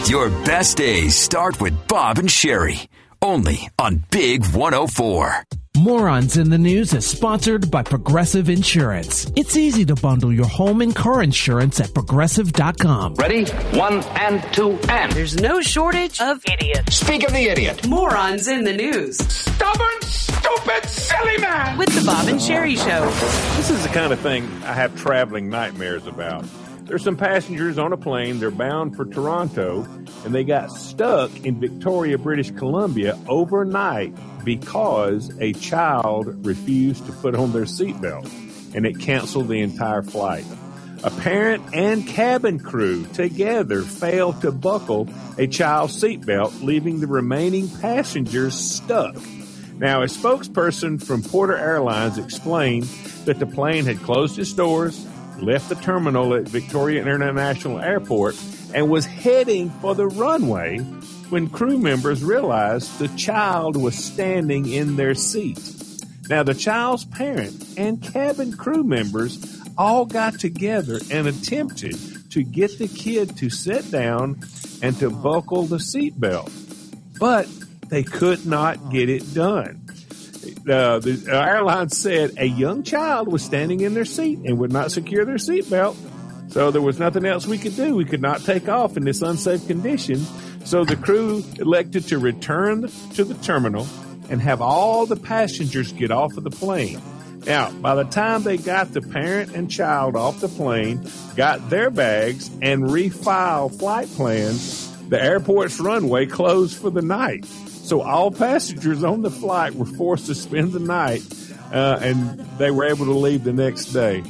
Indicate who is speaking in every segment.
Speaker 1: Your best days start with Bob and Sherry. Only on Big 104.
Speaker 2: Morons in the News is sponsored by Progressive Insurance. It's easy to bundle your home and car insurance at Progressive.com.
Speaker 3: Ready? 1 and 2 and.
Speaker 4: There's no shortage of idiots.
Speaker 3: Speak of the idiot.
Speaker 4: Morons in the News.
Speaker 3: Stubborn, stupid, silly man.
Speaker 4: With the Bob and Sherry Show.
Speaker 5: This is the kind of thing I have traveling nightmares about. There's some passengers on a plane. They're bound for Toronto, and they got stuck in Victoria, British Columbia overnight because a child refused to put on their seatbelt, and it canceled the entire flight. A parent and cabin crew together failed to buckle a child's seatbelt, leaving the remaining passengers stuck. Now, a spokesperson from Porter Airlines explained that the plane had closed its doors, left the terminal at Victoria International Airport, and was heading for the runway when crew members realized the child was standing in their seat. Now, the child's parent and cabin crew members all got together and attempted to get the kid to sit down and to buckle the seatbelt, but they could not get it done. The airline said a young child was standing in their seat and would not secure their seatbelt, so there was nothing else we could do. We could not take off in this unsafe condition, so the crew elected to return to the terminal and have all the passengers get off of the plane. Now, by the time they got the parent and child off the plane, got their bags, and refiled flight plans, the airport's runway closed for the night. So all passengers on the flight were forced to spend the night, and they were able to leave the next day.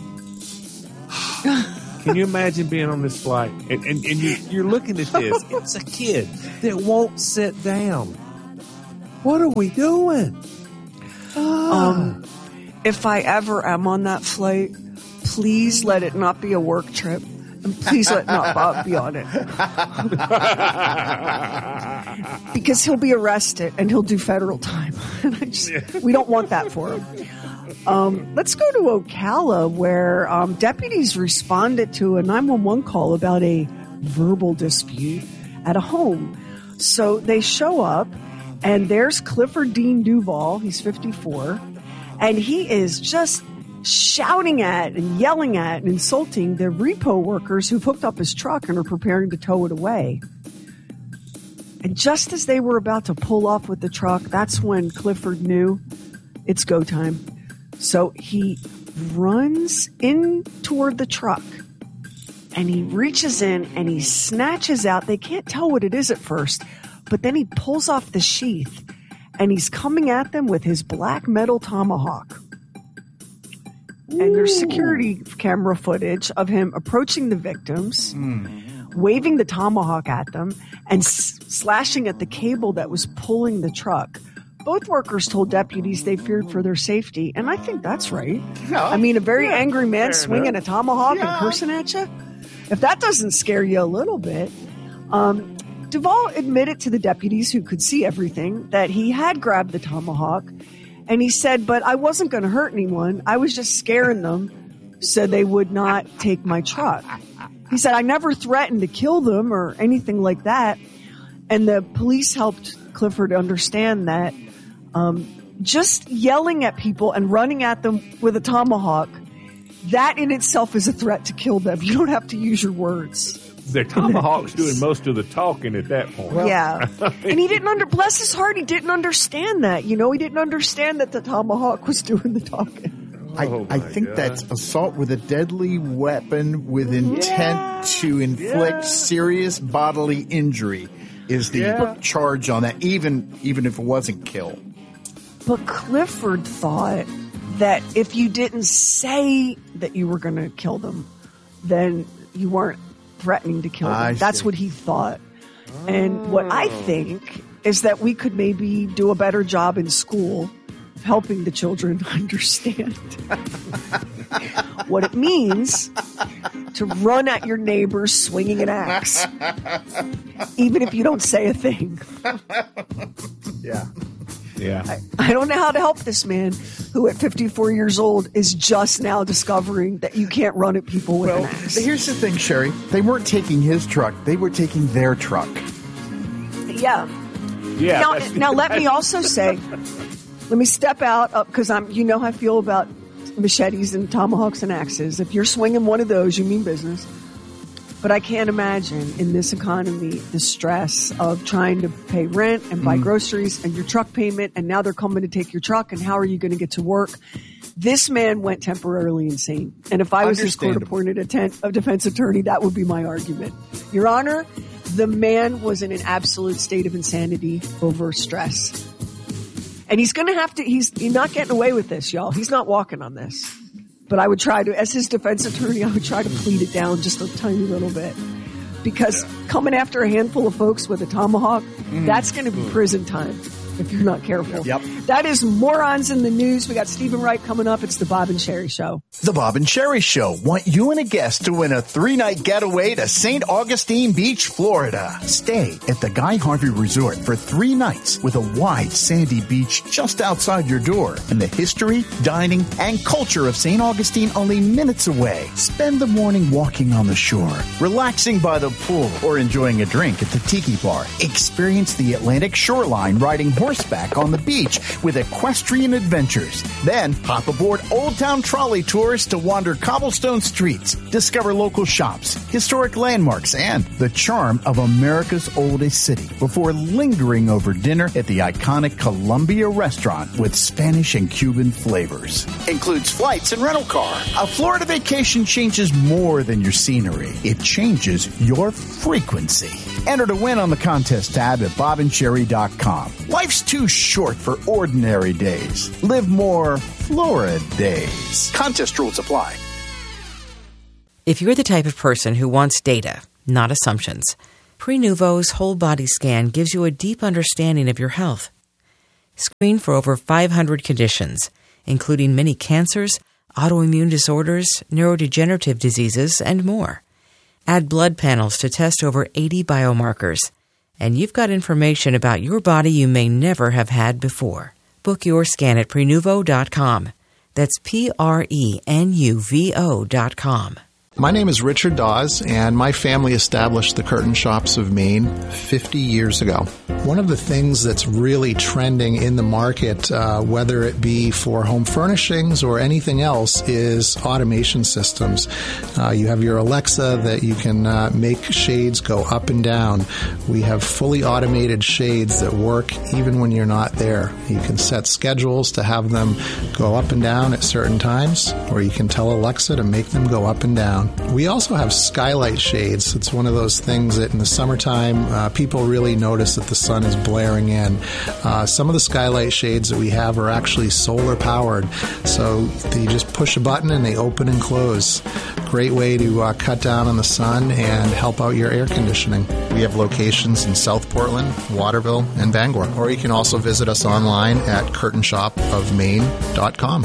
Speaker 5: Can you imagine being on this flight? And you're looking at this. It's a kid that won't sit down. What are we doing?
Speaker 6: If I ever am on that flight, please let it not be a work trip. And please let not Bob be on it. Because he'll be arrested and he'll do federal time. We don't want that for him. Let's go to Ocala, where deputies responded to a 911 call about a verbal dispute at a home. So they show up, and there's Clifford Dean Duval. He's 54, and he is just shouting at and yelling at and insulting the repo workers who've hooked up his truck and are preparing to tow it away. And just as they were about to pull off with the truck, that's when Clifford knew it's go time. So he runs in toward the truck, and he reaches in and he snatches out, they can't tell what it is at first, but then he pulls off the sheath, and he's coming at them with his black metal tomahawk. And there's security camera footage of him approaching the victims, waving the tomahawk at them, and slashing at the cable that was pulling the truck. Both workers told deputies they feared for their safety, and I think that's right. Yeah. I mean, a very angry man swinging a tomahawk and cursing at you? If that doesn't scare you a little bit. Duval admitted to the deputies, who could see everything, that he had grabbed the tomahawk. And he said, but I wasn't going to hurt anyone. I was just scaring them so they would not take my truck. He said, I never threatened to kill them or anything like that. And the police helped Clifford understand that just yelling at people and running at them with a tomahawk, that in itself is a threat to kill them. You don't have to use your words.
Speaker 5: The tomahawk's doing most of the talking at that point.
Speaker 6: Yeah. And he didn't bless his heart, he didn't understand that. You know, he didn't understand that the tomahawk was doing the talking.
Speaker 7: I think that's assault with a deadly weapon with intent to inflict serious bodily injury is the charge on that, even if it wasn't kill.
Speaker 6: But Clifford thought that if you didn't say that you were going to kill them, then you weren't threatening to kill them. That's what he thought. And what I think is that we could maybe do a better job in school of helping the children understand what it means to run at your neighbors swinging an axe, even if you don't say a thing.
Speaker 5: Yeah.
Speaker 6: I don't know how to help this man who at 54 years old is just now discovering that you can't run at people with an axe.
Speaker 7: Here's the thing, Sherry. They weren't taking his truck. They were taking their truck.
Speaker 6: Yeah.
Speaker 5: Yeah.
Speaker 6: Now let me also say, let me step out because you know how I feel about machetes and tomahawks and axes. If you're swinging one of those, you mean business. But I can't imagine in this economy the stress of trying to pay rent and buy groceries and your truck payment, and now they're coming to take your truck, and how are you going to get to work? This man went temporarily insane. And if I was his court-appointed defense attorney, that would be my argument. Your Honor, the man was in an absolute state of insanity over stress. And he's going to have to, he's not getting away with this, y'all. He's not walking on this. But I would try to, as his defense attorney, I would try to plead it down just a tiny little bit. Because coming after a handful of folks with a tomahawk, that's going to be prison time if you're not careful.
Speaker 7: Yep.
Speaker 6: That is Morons in the News. We got Stephen Wright coming up. It's the Bob and Sherry Show.
Speaker 7: The Bob and Sherry Show want you and a guest to win a 3-night getaway to St. Augustine Beach, Florida. Stay at the Guy Harvey Resort for 3 nights with a wide sandy beach just outside your door and the history, dining, and culture of St. Augustine only minutes away. Spend the morning walking on the shore, relaxing by the pool, or enjoying a drink at the Tiki Bar. Experience the Atlantic shoreline riding horseback on the beach with equestrian adventures. Then hop aboard Old Town Trolley tours to wander cobblestone streets, discover local shops, historic landmarks, and the charm of America's oldest city before lingering over dinner at the iconic Columbia restaurant with Spanish and Cuban flavors. Includes flights and rental car. A Florida vacation changes more than your scenery. It changes your frequency. Enter to win on the contest tab at bobandsherry.com. Life's too short for ordinary days. Live more Florida days. Contest rules apply.
Speaker 8: If you're the type of person who wants data, not assumptions, Prenuvo's whole body scan gives you a deep understanding of your health. Screen for over 500 conditions, including many cancers, autoimmune disorders, neurodegenerative diseases, and more. Add blood panels to test over 80 biomarkers, and you've got information about your body you may never have had before. Book your scan at Prenuvo.com. That's Prenuvo.com.
Speaker 9: My name is Richard Dawes, and my family established the Curtain Shops of Maine 50 years ago. One of the things that's really trending in the market, whether it be for home furnishings or anything else, is automation systems. You have your Alexa that you can make shades go up and down. We have fully automated shades that work even when you're not there. You can set schedules to have them go up and down at certain times, or you can tell Alexa to make them go up and down. We also have skylight shades. It's one of those things that in the summertime, people really notice that the sun is blaring in. Some of the skylight shades that we have are actually solar powered. So you just push a button and they open and close. Great way to cut down on the sun and help out your air conditioning. We have locations in South Portland, Waterville, and Bangor. Or you can also visit us online at curtainshopofmaine.com.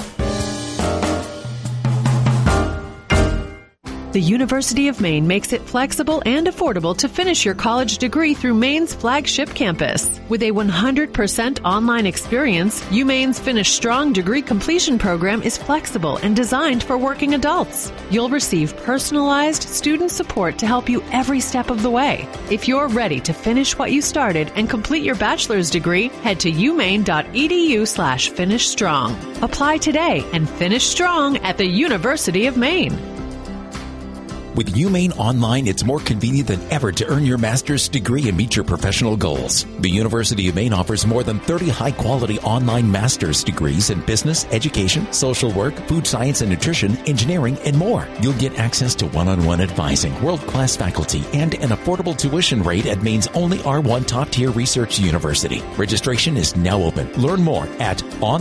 Speaker 10: The University of Maine makes it flexible and affordable to finish your college degree through Maine's flagship campus. With a 100% online experience, UMaine's Finish Strong degree completion program is flexible and designed for working adults. You'll receive personalized student support to help you every step of the way. If you're ready to finish what you started and complete your bachelor's degree, head to umaine.edu/finishstrong. Apply today and finish strong at the University of Maine.
Speaker 11: With UMaine Online, it's more convenient than ever to earn your master's degree and meet your professional goals. The University of Maine offers more than 30 high-quality online master's degrees in business, education, social work, food science and nutrition, engineering, and more. You'll get access to one-on-one advising, world-class faculty, and an affordable tuition rate at Maine's only R1 top-tier research university. Registration is now open. Learn more at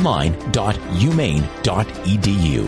Speaker 11: online.umaine.edu.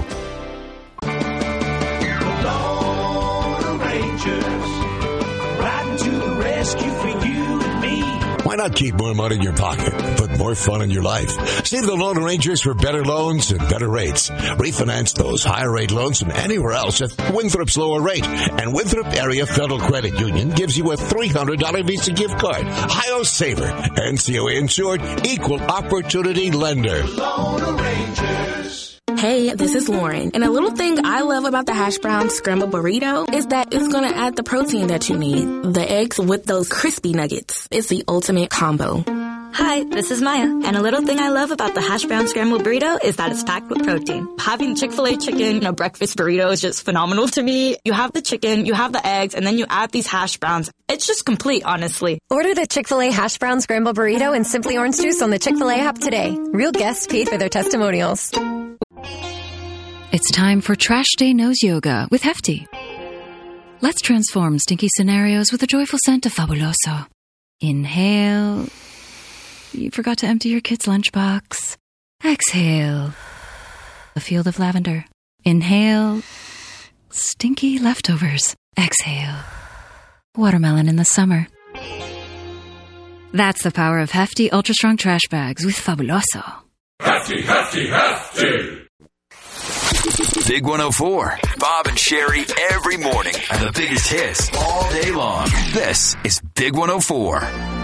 Speaker 12: Riding to the rescue for you and me.
Speaker 13: Why not keep more money in your pocket, put more fun in your life? See the Lone Rangers for better loans and better rates. Refinance those higher rate loans from anywhere else at Winthrop's lower rate. And Winthrop Area Federal Credit Union gives you a $300 Visa gift card. Ohio Saver, NCOA insured, equal opportunity lender.
Speaker 12: Lone Rangers.
Speaker 14: Hey, this is Lauren. And a little thing I love about the hash brown scrambled burrito is that it's going to add the protein that you need. The eggs with those crispy nuggets. It's the ultimate combo.
Speaker 15: Hi, this is Maya. And a little thing I love about the hash brown scrambled burrito is that it's packed with protein. Having Chick-fil-A chicken in a breakfast burrito is just phenomenal to me. You have the chicken, you have the eggs, and then you add these hash browns. It's just complete, honestly.
Speaker 16: Order the Chick-fil-A hash brown scrambled burrito and Simply Orange Juice on the Chick-fil-A app today. Real guests paid for their testimonials.
Speaker 17: It's time for Trash Day Nose Yoga with Hefty. Let's transform stinky scenarios with a joyful scent of Fabuloso. Inhale. You forgot to empty your kid's lunchbox. Exhale. A field of lavender. Inhale. Stinky leftovers. Exhale. Watermelon in the summer. That's the power of Hefty Ultra Strong Trash Bags with Fabuloso.
Speaker 12: Hefty, hefty, hefty.
Speaker 1: Big 104. Bob and Sherry every morning on the biggest hits all day long. This is Big 104.